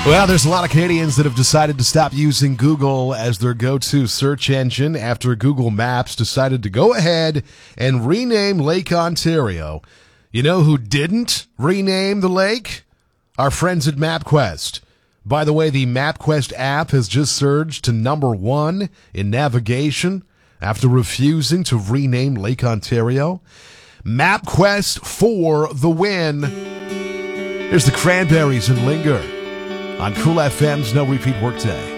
Well, there's a lot of Canadians that have decided to stop using Google as their go-to search engine after Google Maps decided to go ahead and rename Lake Ontario. You know who didn't rename the lake? Our friends at MapQuest. By the way, the MapQuest app has just surged to number 1 in navigation after refusing to rename Lake Ontario. MapQuest for the win. Here's the Cranberries and Linger on Cool FM's No Repeat Workday.